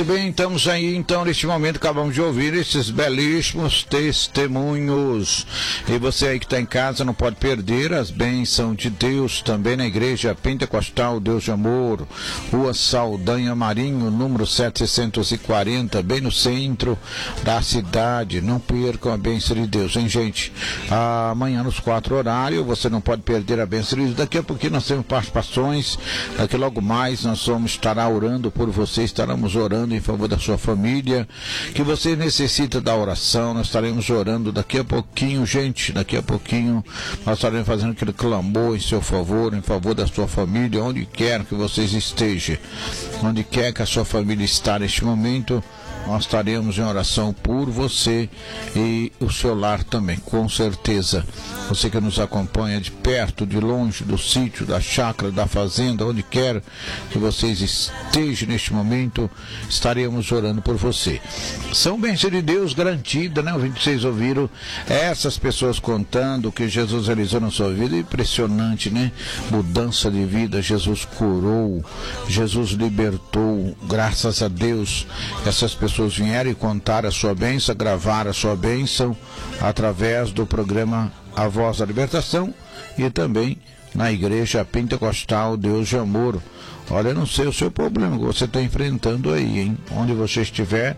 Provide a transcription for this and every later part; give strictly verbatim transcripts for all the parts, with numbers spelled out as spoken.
Muito bem, estamos aí então neste momento, acabamos de ouvir esses belíssimos testemunhos. E você aí que está em casa não pode perder as bênçãos de Deus também na Igreja Pentecostal Deus de Amor, Rua Saldanha Marinho, número setecentos e quarenta, bem no centro da cidade. Não percam a bênção de Deus, hein, gente? Amanhã nos quatro horários, você não pode perder a bênção de Deus. Daqui a pouquinho nós temos participações, daqui logo mais nós vamos estar orando por você, estaremos orando em favor da sua família, que você necessita da oração. Nós estaremos orando daqui a pouquinho, gente, daqui a pouquinho nós estaremos fazendo aquele clamor em seu favor, em favor da sua família, onde quer que vocês estejam, onde quer que a sua família está neste momento, nós estaremos em oração por você e o seu lar também, com certeza. Você que nos acompanha de perto, de longe, do sítio, da chácara, da fazenda, onde quer que vocês estejam neste momento, estaremos orando por você. São bênçãos de Deus garantida, né? Vocês ouviram essas pessoas contando o que Jesus realizou na sua vida. Impressionante, né? Mudança de vida, Jesus curou, Jesus libertou, graças a Deus. Essas pessoas pessoas vieram e contaram a sua bênção, gravaram a sua bênção através do programa A Voz da Libertação e também na Igreja Pentecostal Deus de Amor. Olha, não sei o seu problema que você está enfrentando aí, hein? Onde você estiver,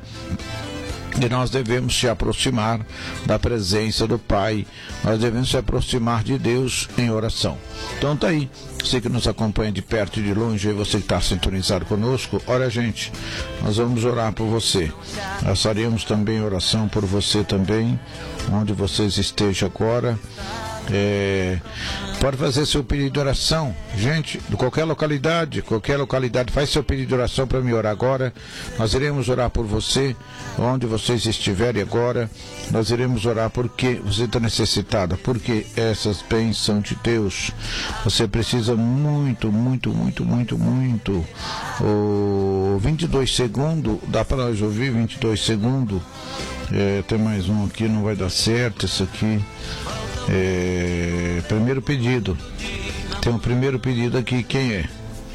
e nós devemos se aproximar da presença do Pai, nós devemos se aproximar de Deus em oração. Então tá aí, você que nos acompanha de perto e de longe, e você que está sintonizado conosco, olha, gente, nós vamos orar por você. Nós faremos também oração por você também, onde vocês estejam agora. É, pode fazer seu pedido de oração, gente, de qualquer localidade, qualquer localidade, faz seu pedido de oração para me orar agora. Nós iremos orar por você, onde vocês estiverem agora. Nós iremos orar porque você está necessitada, porque essas bênçãos de Deus, você precisa muito, muito, muito, muito, muito. O vinte e dois segundos, dá para nós ouvir vinte e dois segundos? É, tem mais um aqui, não vai dar certo isso aqui. É, primeiro pedido. Tem um primeiro pedido aqui. Quem é?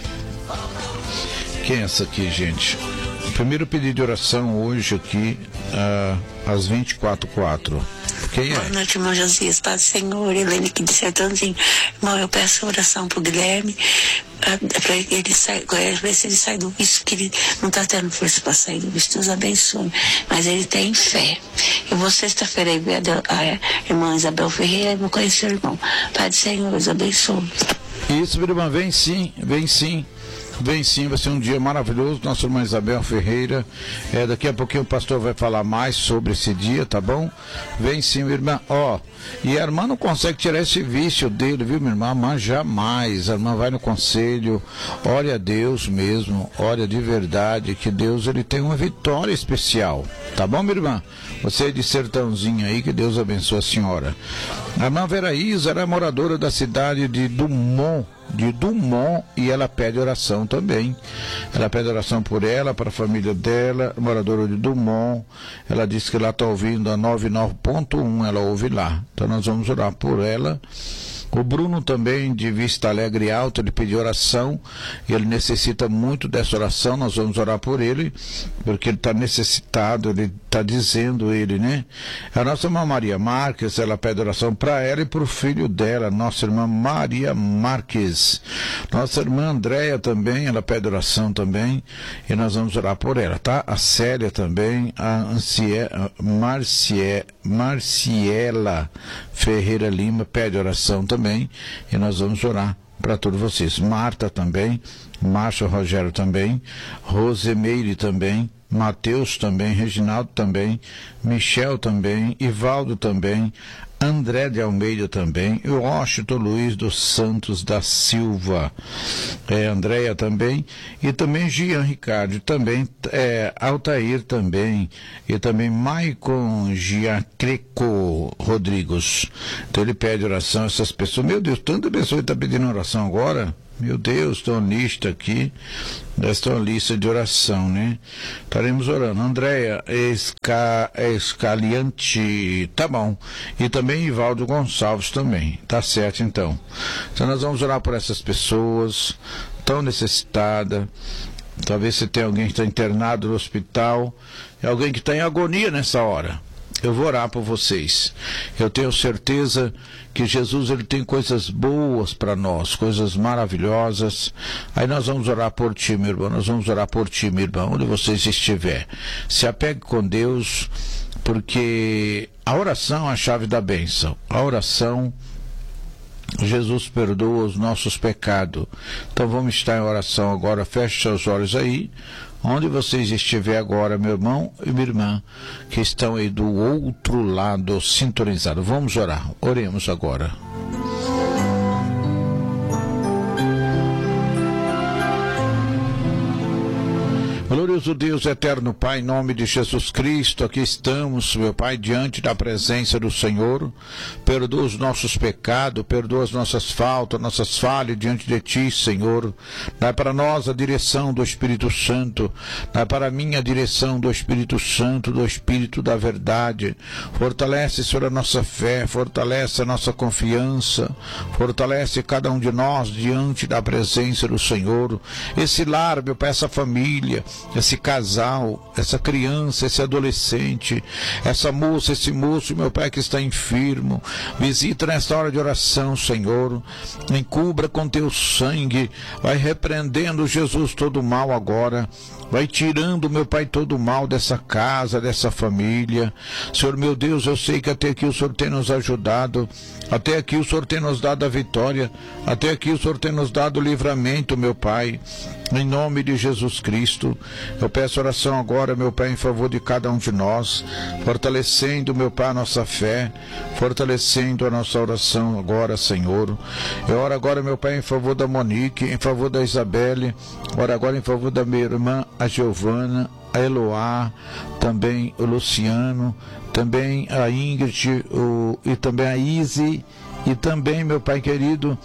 Quem é essa aqui, gente? O primeiro pedido de oração hoje aqui, ah, às vinte e quatro e quatro. Quem é? Boa noite, irmão Josias, Paz do Senhor, Helene aqui de Sertãozinho. Irmão, eu peço oração pro Guilherme, para ele sair, ver se ele sai do vício, que ele não está tendo força para sair do vício. Deus abençoe, mas ele tem fé. Eu vou sexta-feira aí ver a, a irmã Isabel Ferreira e vou conhecer o irmão. Pai do Senhor, Deus abençoe. Isso, minha irmã, vem sim, vem sim. Vem sim, vai ser um dia maravilhoso. Nossa irmã Isabel Ferreira, é, daqui a pouquinho o pastor vai falar mais sobre esse dia, tá bom? Vem sim, minha irmã, ó, e a irmã não consegue tirar esse vício dele, viu, minha irmã? Mas jamais, a irmã vai no conselho, ore a Deus mesmo, ore de verdade, que Deus, ele tem uma vitória especial, tá bom, minha irmã? Você é de Sertãozinho aí, que Deus abençoe a senhora. A irmã Veraísa era moradora da cidade de Dumont, de Dumont, e ela pede oração também. Ela pede oração por ela, para a família dela, moradora de Dumont. Ela disse que ela está ouvindo a noventa e nove ponto um, ela ouve lá. Então nós vamos orar por ela. O Bruno também, de Vista Alegre Alto, ele pediu oração, e ele necessita muito dessa oração. Nós vamos orar por ele, porque ele está necessitado, ele está dizendo, ele, né? A nossa irmã Maria Marques, ela pede oração para ela e para o filho dela, nossa irmã Maria Marques. Nossa irmã Andréia também, ela pede oração também, e nós vamos orar por ela, tá? A Célia também, a Ancie, Marcie, Marciela Ferreira Lima pede oração também. Também, e nós vamos orar para todos vocês. Marta também, Márcio Rogério também, Rosemeire também, Mateus também, Reginaldo também, Michel também, Ivaldo também, André de Almeida também, e Washington Luiz dos Santos da Silva, é, Andréia também, e também Gian Ricardo, também é, Altair também, e também Maicon Giacreco Rodrigues. Então ele pede oração a essas pessoas. Meu Deus, tanta pessoa está pedindo oração agora. Meu Deus, tem uma lista aqui, esta é uma lista de oração, né? Estaremos orando. Andréia Esca, Escaliante, tá bom. E também Ivaldo Gonçalves também, tá certo então. Então nós vamos orar por essas pessoas tão necessitadas. Talvez se tem alguém que está internado no hospital, é alguém que está em agonia nessa hora. Eu vou orar por vocês. Eu tenho certeza que Jesus ele tem coisas boas para nós, coisas maravilhosas. Aí nós vamos orar por ti, meu irmão. Nós vamos orar por ti, meu irmão, onde vocês estiver. Se apegue com Deus, porque a oração é a chave da bênção. A oração, Jesus perdoa os nossos pecados. Então vamos estar em oração agora. Feche seus olhos aí. Onde vocês estiver agora, meu irmão e minha irmã, que estão aí do outro lado sintonizados. Vamos orar. Oremos agora. Glorioso Deus, eterno Pai, em nome de Jesus Cristo, aqui estamos, meu Pai, diante da presença do Senhor. Perdoa os nossos pecados, perdoa as nossas faltas, nossas falhas diante de Ti, Senhor. Dá para nós a direção do Espírito Santo, dá para mim a direção do Espírito Santo, do Espírito da verdade. Fortalece, Senhor, a nossa fé, fortalece a nossa confiança, fortalece cada um de nós diante da presença do Senhor. Esse lar, meu Pai, essa família, esse casal, essa criança, esse adolescente, essa moça, esse moço, meu Pai, que está enfermo, visita nesta hora de oração, Senhor, encubra com teu sangue, vai repreendendo, Jesus, todo o mal agora, vai tirando, meu Pai, todo o mal dessa casa, dessa família. Senhor, meu Deus, eu sei que até aqui o Senhor tem nos ajudado, até aqui o Senhor tem nos dado a vitória, até aqui o Senhor tem nos dado o livramento, meu Pai. Em nome de Jesus Cristo, eu peço oração agora, meu Pai, em favor de cada um de nós, fortalecendo, meu Pai, a nossa fé, fortalecendo a nossa oração agora, Senhor. Eu oro agora, meu Pai, em favor da Monique, em favor da Isabelle, oro agora em favor da minha irmã, a Giovana, a Eloá, também o Luciano, também a Ingrid, o, e também a Izzy, e também, meu Pai querido,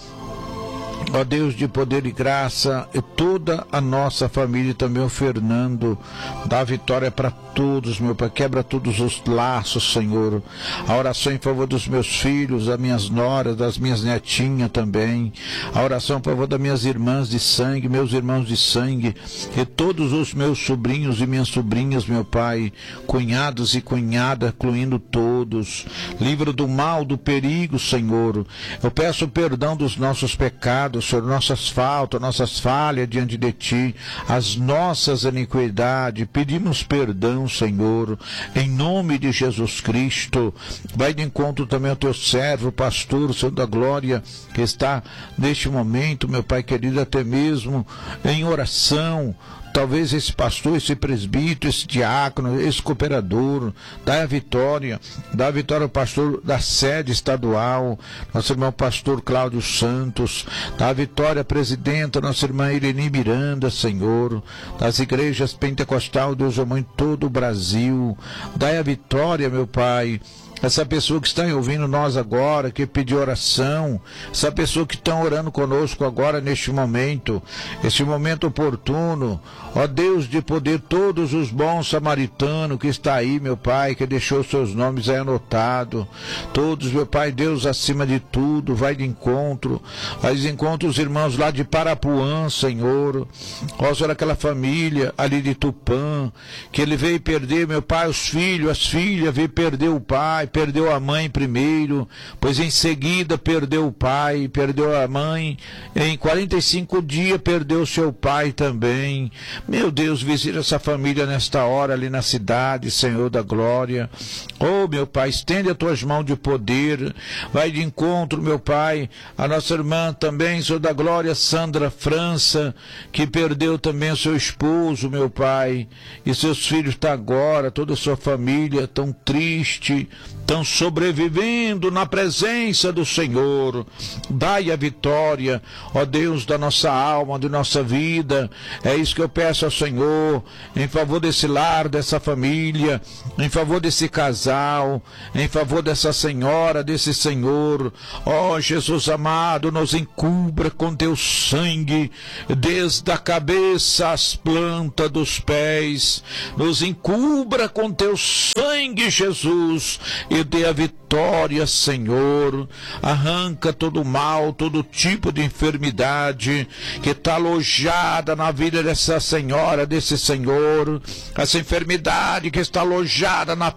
ó Deus de poder e graça, e toda a nossa família, e também o Fernando, dá vitória para todos, meu Pai, quebra todos os laços, Senhor. A oração em favor dos meus filhos, das minhas noras, das minhas netinhas também. A oração em favor das minhas irmãs de sangue, meus irmãos de sangue, e todos os meus sobrinhos e minhas sobrinhas, meu Pai, cunhados e cunhadas, incluindo todos. Livra do mal, do perigo, Senhor. Eu peço perdão dos nossos pecados, Senhor, nossas faltas, nossas falhas diante de Ti, as nossas iniquidades. Pedimos perdão, Senhor, em nome de Jesus Cristo. Vai de encontro também ao Teu servo, pastor, Senhor da glória, que está neste momento, meu Pai querido, até mesmo em oração. Talvez esse pastor, esse presbítero, esse diácono, esse cooperador, dá a vitória, dá a vitória ao pastor da sede estadual, nosso irmão pastor Cláudio Santos, dá a vitória à presidenta, nossa irmã Irene Miranda, Senhor, das igrejas pentecostal, Deus amor, em todo o Brasil, dá a vitória, meu Pai, essa pessoa que está ouvindo nós agora, que pediu oração, essa pessoa que está orando conosco agora neste momento, este momento oportuno, ó Deus de poder, todos os bons samaritanos que está aí, meu Pai, que deixou seus nomes aí anotados, todos, meu Pai, Deus acima de tudo, vai de encontro, vai de encontro os irmãos lá de Parapuã, Senhor, ó Senhor, aquela família ali de Tupã, que ele veio perder, meu Pai, os filhos, as filhas, veio perder o pai, perdeu a mãe primeiro, pois em seguida perdeu o pai, perdeu a mãe, em quarenta e cinco dias perdeu seu pai também. Meu Deus, visita essa família nesta hora ali na cidade, Senhor da glória. Oh, meu Pai, estende as tuas mãos de poder, vai de encontro, meu Pai, a nossa irmã também, Senhor da glória, Sandra França, que perdeu também o seu esposo, meu Pai, e seus filhos estão agora, toda a sua família tão triste, estão sobrevivendo na presença do Senhor. Dai a vitória, ó Deus, da nossa alma, de nossa vida. É isso que eu peço ao Senhor, em favor desse lar, dessa família, em favor desse casal, em favor dessa senhora, desse senhor. Ó Jesus amado, nos encubra com teu sangue, desde a cabeça às plantas dos pés. Nos encubra com teu sangue, Jesus, e que dê a vitória, Senhor. Arranca todo mal, todo tipo de enfermidade que está alojada na vida dessa senhora, desse senhor. Essa enfermidade que está alojada na